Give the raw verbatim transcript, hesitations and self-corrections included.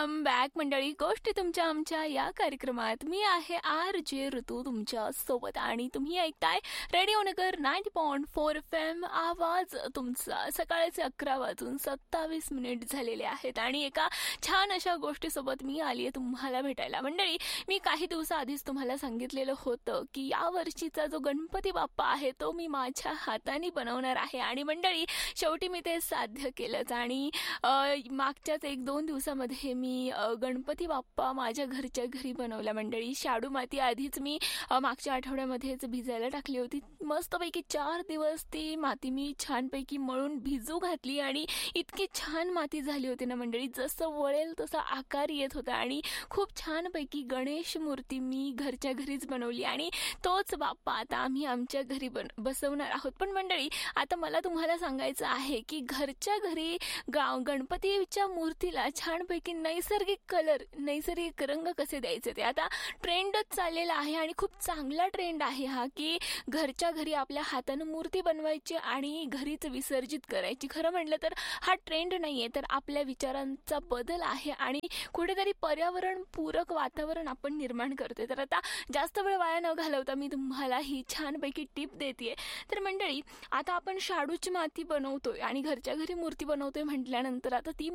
Welcome back मंडळी. गोष्टी तुमच्या आमच्या या कार्यक्रमात मी आहे आर जे ऋतू तुमच्या सोबत आणि तुम्ही ऐकताय रेडिओ नगर ninety point four F M. आवाज तुमचा. सकाळचे अकरा वाजून सत्तावीस मिनिट झालेले आहेत आणि एका छान अशा गोष्टीसोबत मी आली आहे तुम्हाला भेटायला. मंडळी, मी काही दिवसाआधीच तुम्हाला सांगितलेलं होतं की या वर्षीचा जो गणपती बाप्पा आहे तो मी माझ्या हाताने बनवणार आहे आणि मंडळी शेवटी मी ते साध्य केलंच. आणि मागच्याच एक दोन दिवसामध्ये मी गणपती बाप्पा माझ्या घरच्या घरी बनवला. मंडळी, शाडू माती आधीच मी मागच्या आठवड्यामध्येच भिजायला टाकली होती. मस्तपैकी चार दिवस ती माती मी छानपैकी मळून भिजू घातली आणि इतकी छान माती झाली होती ना मंडळी, जसं वळेल तसा आकार येत होता आणि खूप छानपैकी गणेश मूर्ती मी घरच्या घरीच बनवली आणि तोच बाप्पा आता आम्ही आमच्या घरी बन बसवणार आहोत. पण मंडळी, आता मला तुम्हाला सांगायचं आहे की घरच्या घरी गा गणपतीच्या मूर्तीला छानपैकी नैसर्गिक कलर नैसर्गिक रंग कसे द्यायचे ते आता ट्रेंडच चाललेला आहे आणि खूप चांगला ट्रेंड आहे हा, की घरच्या घरी आपल्या हातानं मूर्ती बनवायची आणि घरीच विसर्जित करायची. खरं म्हटलं तर हा ट्रेंड नाहीये, तर आपल्या विचारांचा बदल आहे आणि कुठेतरी पर्यावरण पूरक वातावरण आपण निर्माण करतोय. तर आता जास्त वेळ वाया न घालवता मी तुम्हाला ही छानपैकी टिप देते. तर मंडळी, आता आपण शाडूची माती बनवतोय आणि घरच्या घरी मूर्ती बनवतोय म्हटल्यानंतर आता ती